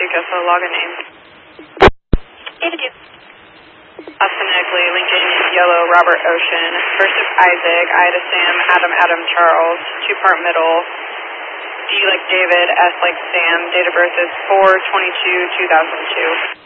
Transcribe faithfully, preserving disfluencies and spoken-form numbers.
you guess the login name? David Duke. Phonetically, Lincoln, Yellow, Robert, Ocean. First is Isaac, Ida, Sam, Adam, Adam, Charles. Two-part middle. D like David, S like Sam. Date of birth is four twenty-two two thousand two.